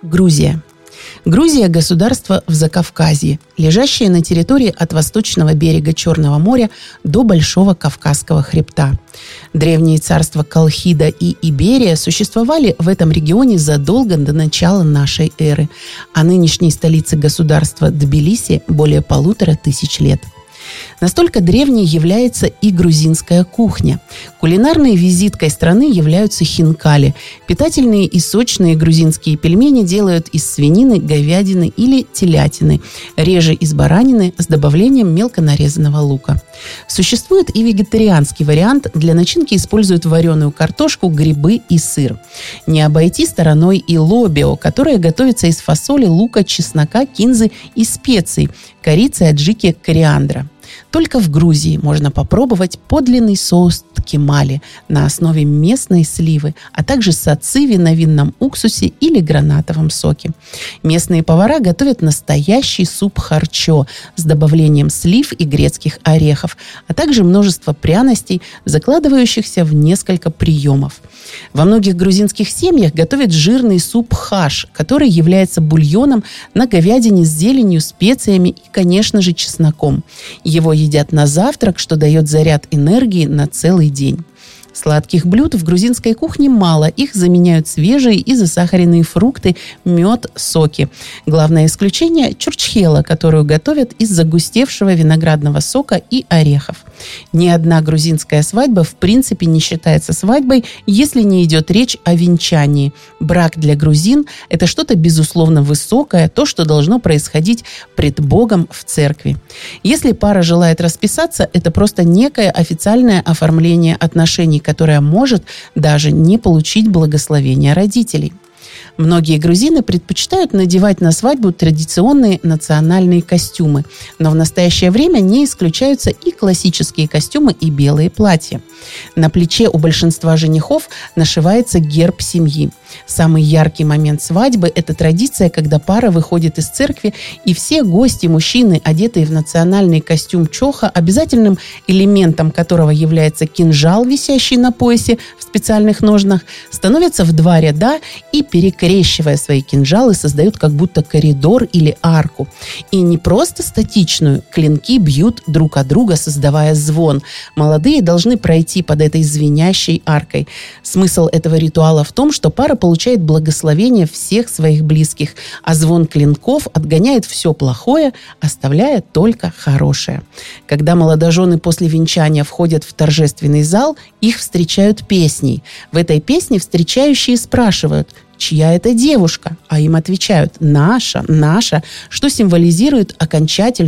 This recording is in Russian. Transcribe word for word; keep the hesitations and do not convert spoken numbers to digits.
Грузия. Грузия – государство в Закавказье, лежащее на территории от восточного берега Черного моря до Большого Кавказского хребта. Древние царства Колхида и Иберия существовали в этом регионе задолго до начала нашей эры, а нынешней столице государства Тбилиси более полутора тысяч лет. Настолько древней является и грузинская кухня. Кулинарной визиткой страны являются хинкали. Питательные и сочные грузинские пельмени делают из свинины, говядины или телятины, реже из баранины с добавлением мелко нарезанного лука. Существует и вегетарианский вариант. Для начинки используют вареную картошку, грибы и сыр. Не обойти стороной и лобио, которое готовится из фасоли, лука, чеснока, кинзы и специй, корицы, аджики, кориандра. Только в Грузии можно попробовать подлинный соус ткемали на основе местной сливы, а также сациви на винном уксусе или гранатовом соке. Местные повара готовят настоящий суп харчо с добавлением слив и грецких орехов, а также множество пряностей, закладывающихся в несколько приемов. Во многих грузинских семьях готовят жирный суп хаш, который является бульоном на говядине с зеленью, специями и, конечно же, чесноком. Его едят на завтрак, что дает заряд энергии на целый день. Сладких блюд в грузинской кухне мало. Их заменяют свежие и засахаренные фрукты, мед, соки. Главное исключение – чурчхела, которую готовят из загустевшего виноградного сока и орехов. Ни одна грузинская свадьба в принципе не считается свадьбой, если не идет речь о венчании. Брак для грузин – это что-то безусловно высокое, то, что должно происходить пред Богом в церкви. Если пара желает расписаться, это просто некое официальное оформление отношений, которая может даже не получить благословения родителей. Многие грузины предпочитают надевать на свадьбу традиционные национальные костюмы, но в настоящее время не исключаются и классические костюмы и белые платья. На плече у большинства женихов нашивается герб семьи. Самый яркий момент свадьбы – это традиция, когда пара выходит из церкви, и все гости, мужчины, одетые в национальный костюм чоха, обязательным элементом которого является кинжал, висящий на поясе в специальных ножнах, становятся в два ряда и, перекрещивая свои кинжалы, создают как будто коридор или арку. И не просто статичную, клинки бьют друг от друга, создавая звон. Молодые должны пройти под этой звенящей аркой. Смысл этого ритуала в том, что пара получает благословение всех своих близких, а звон клинков отгоняет все плохое, оставляя только хорошее. Когда молодожены после венчания входят в торжественный зал, их встречают песней. В этой песне встречающие спрашивают: чья это девушка? А им отвечают: наша, наша, что символизирует окончательно